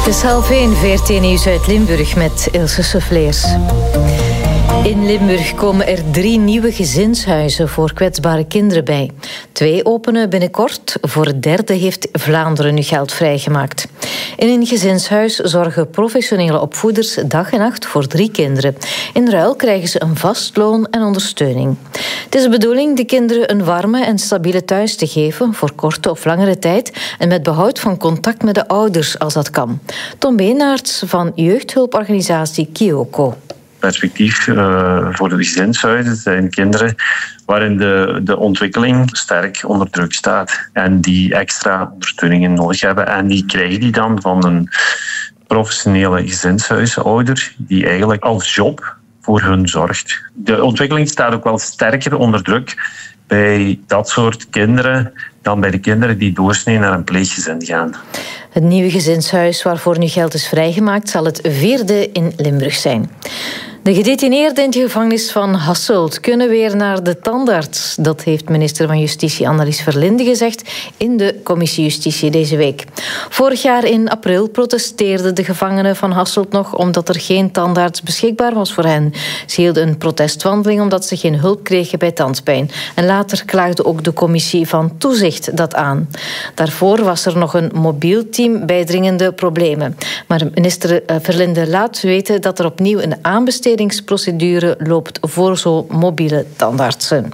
Het is 12:30, VRT Nieuws uit Limburg met Ilse Souffleers. In Limburg komen er 3 nieuwe gezinshuizen voor kwetsbare kinderen bij. 2 openen binnenkort. Voor het 3e heeft Vlaanderen nu geld vrijgemaakt. In een gezinshuis zorgen professionele opvoeders dag en nacht voor 3 kinderen. In ruil krijgen ze een vast loon en ondersteuning. Het is de bedoeling de kinderen een warme en stabiele thuis te geven voor korte of langere tijd en met behoud van contact met de ouders als dat kan. Tom Beenaerts van jeugdhulporganisatie Kyoko. Perspectief voor de gezinshuizen zijn kinderen waarin de ontwikkeling sterk onder druk staat en die extra ondersteuningen nodig hebben. En die krijgen die dan van een professionele gezinshuisouder die eigenlijk als job voor hun zorgt. De ontwikkeling staat ook wel sterker onder druk bij dat soort kinderen dan bij de kinderen die doorsnee naar een pleeggezin gaan. Het nieuwe gezinshuis waarvoor nu geld is vrijgemaakt zal het 4e in Limburg zijn. De gedetineerden in de gevangenis van Hasselt kunnen weer naar de tandarts. Dat heeft minister van Justitie Annelies Verlinde gezegd in de commissie Justitie deze week. Vorig jaar in april protesteerden de gevangenen van Hasselt nog omdat er geen tandarts beschikbaar was voor hen. Ze hielden een protestwandeling omdat ze geen hulp kregen bij tandpijn. En later klaagde ook de commissie van toezicht dat aan. Daarvoor was er nog een mobiel team bij dringende problemen. Maar minister Verlinde laat weten dat er opnieuw een aanbestedingsprocedure loopt voor zo mobiele tandartsen.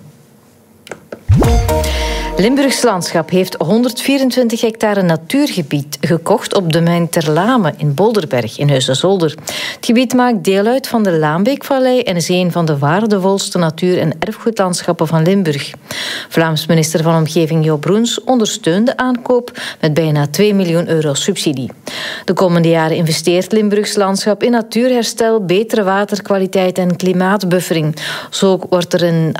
Limburgs Landschap heeft 124 hectare natuurgebied gekocht op de mijn Ter Lame in Bolderberg in Heusden-Zolder. Het gebied maakt deel uit van de Laanbeekvallei en is een van de waardevolste natuur- en erfgoedlandschappen van Limburg. Vlaams minister van Omgeving Jo Broens ondersteunt de aankoop met bijna €2 miljoen subsidie. De komende jaren investeert Limburgs Landschap in natuurherstel, betere waterkwaliteit en klimaatbuffering. Zo wordt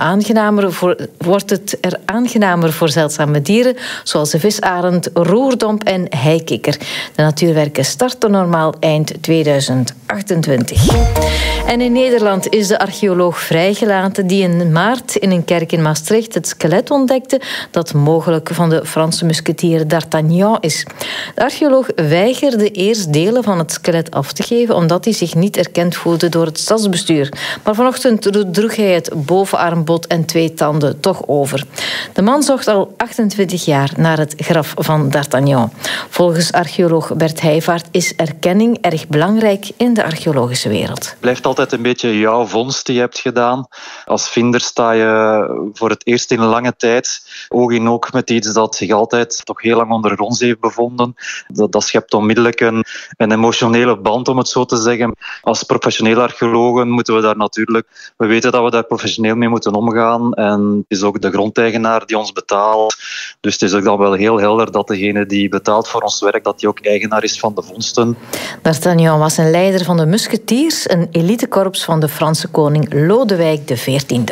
het er aangenamer voor zeldzame dieren, zoals de visarend, roerdomp en heikikker. De natuurwerken starten normaal eind 2028. En in Nederland is de archeoloog vrijgelaten die in maart in een kerk in Maastricht het skelet ontdekte dat mogelijk van de Franse musketier d'Artagnan is. De archeoloog weigerde eerst delen van het skelet af te geven omdat hij zich niet erkend voelde door het stadsbestuur. Maar vanochtend droeg hij het bovenarmbod en 2 tanden toch over. De man zocht al 28 jaar naar het graf van d'Artagnan. Volgens archeoloog Bert Heijvaart is erkenning erg belangrijk in de archeologische wereld. Het blijft altijd een beetje jouw vondst die je hebt gedaan. Als vinder sta je voor het eerst in een lange tijd oog in oog met iets dat zich altijd toch heel lang onder ons heeft bevonden. Dat schept onmiddellijk een emotionele band, om het zo te zeggen. Als professionele archeologen moeten we daar natuurlijk... We weten dat we daar professioneel mee moeten omgaan. En het is ook de grondeigenaar die ons betaalt. Dus het is ook dan wel heel helder dat degene die betaalt voor ons werk, dat die ook eigenaar is van de vondsten. D'Artagnan was een leider van de musketiers, een elitekorps van de Franse koning Lodewijk XIV.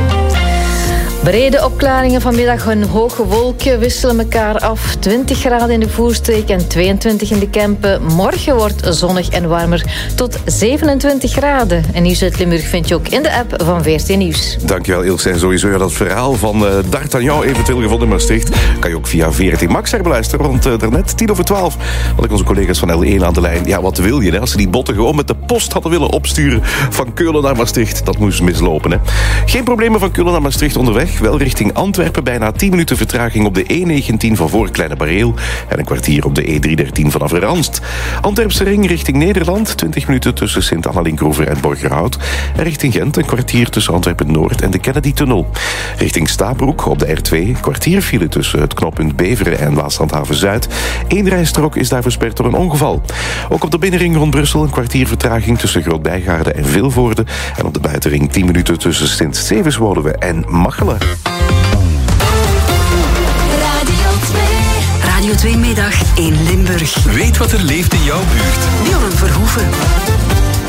Brede opklaringen vanmiddag, een hoge wolken wisselen elkaar af. 20 graden in de Voerstreek en 22 in de Kempen. Morgen wordt zonnig en warmer tot 27 graden. En Nieuws uit Limburg vind je ook in de app van VRT Nieuws. Dankjewel Ilse. En sowieso dat verhaal van d'Artagnan eventueel gevonden in Maastricht kan je ook via VRT Max herbeluisteren. Want daarnet 11:10 had ik onze collega's van L1 aan de lijn. Ja, wat wil je? Hè? Als ze die botten gewoon met de post hadden willen opsturen van Keulen naar Maastricht, dat moest mislopen. Hè? Geen problemen van Keulen naar Maastricht onderweg. Wel richting Antwerpen, bijna 10 minuten vertraging op de E19 van voor Kleine Bareel en een kwartier op de E313 vanaf Ranst. Antwerpse ring richting Nederland, 20 minuten tussen Sint-Anna-Linkhoven en Borgerhout. En richting Gent een kwartier tussen Antwerpen-Noord en de Kennedy-tunnel. Richting Stabroek op de R2, kwartier file tussen het knooppunt Beveren en Waaslandhaven-Zuid. 1 rijstrook is daar versperd door een ongeval. Ook op de binnenring rond Brussel een kwartier vertraging tussen Groot-Bijgaarden en Vilvoorde. En op de buitenring 10 minuten tussen Sint-Stevenswoluwe en Machelen. Radio 2 Middag in Limburg. Weet wat er leeft in jouw buurt. Bjorn Verhoeven.